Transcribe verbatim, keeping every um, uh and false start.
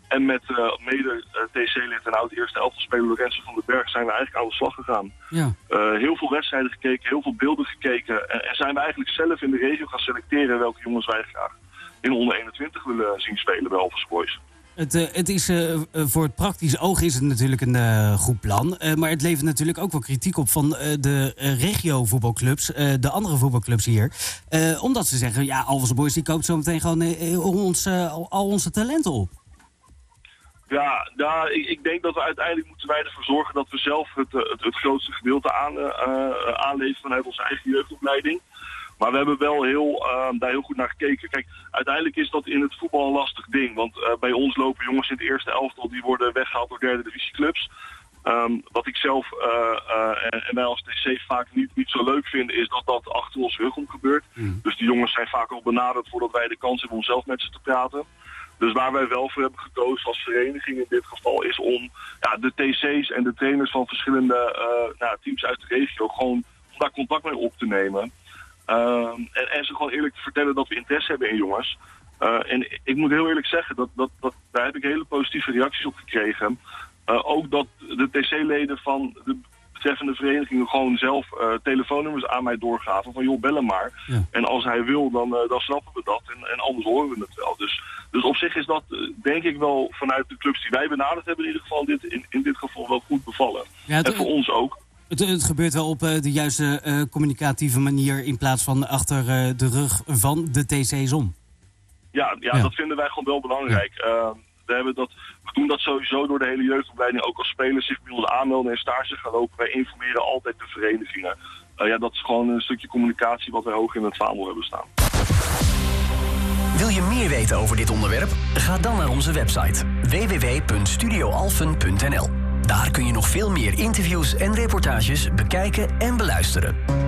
En met uh, mede uh, T C-lid en oud-eerste elftelspeler Lorenzo van den Berg zijn we eigenlijk aan de slag gegaan. Ja. Uh, heel veel wedstrijden gekeken, heel veel beelden gekeken. En, en zijn we eigenlijk zelf in de regio gaan selecteren welke jongens wij graag in onder eenentwintig willen zien spelen bij Alphense Boys. Het, uh, het is, uh, voor het praktisch oog is het natuurlijk een uh, goed plan. Uh, maar het levert natuurlijk ook wel kritiek op van uh, de uh, regio-voetbalclubs. Uh, de andere voetbalclubs hier. Uh, omdat ze zeggen, ja, Alphense Boys die koopt zo meteen gewoon uh, ons, uh, al onze talenten op. Ja, ja ik, ik denk dat we uiteindelijk moeten wij ervoor zorgen dat we zelf het, het, het grootste gedeelte aan, uh, aanleveren vanuit onze eigen jeugdopleiding. Maar we hebben wel heel, uh, daar heel goed naar gekeken. Kijk, uiteindelijk is dat in het voetbal een lastig ding. Want uh, bij ons lopen jongens in het eerste elftal die worden weggehaald door derde divisieclubs. Um, wat ik zelf uh, uh, en, en wij als T C vaak niet, niet zo leuk vinden, is dat dat achter ons rug om gebeurt. Mm. Dus die jongens zijn vaak al benaderd voordat wij de kans hebben om zelf met ze te praten. Dus waar wij wel voor hebben gekozen als vereniging in dit geval is om ja, de T C's en de trainers van verschillende uh, nou, teams uit de regio gewoon om daar contact mee op te nemen. Uh, en, en ze gewoon eerlijk te vertellen dat we interesse hebben in jongens. Uh, en ik moet heel eerlijk zeggen, dat, dat, dat, daar heb ik hele positieve reacties op gekregen. Uh, ook dat de T C-leden van de betreffende verenigingen gewoon zelf uh, telefoonnummers aan mij doorgaven. Van joh, bel hem maar. Ja. En als hij wil, dan, uh, dan snappen we dat. En, en anders horen we het wel. Dus, dus op zich is dat, uh, denk ik wel, vanuit de clubs die wij benaderd hebben in ieder geval, dit, in, in dit geval wel goed bevallen. Ja, het, en voor ons ook. Het, het gebeurt wel op uh, de juiste uh, communicatieve manier in plaats van achter uh, de rug van de T C's om. Ja, ja, ja, dat vinden wij gewoon wel belangrijk. Ja. Uh, we, hebben dat, we doen dat sowieso door de hele jeugdopleiding. Ook als spelers zich bij ons aanmelden en stage gaan lopen. Wij informeren altijd de verenigingen. Uh, ja, dat is gewoon een stukje communicatie wat wij hoog in het vaandel hebben staan. Wil je meer weten over dit onderwerp? Ga dan naar onze website w w w punt studio alphen punt n l. Daar kun je nog veel meer interviews en reportages bekijken en beluisteren.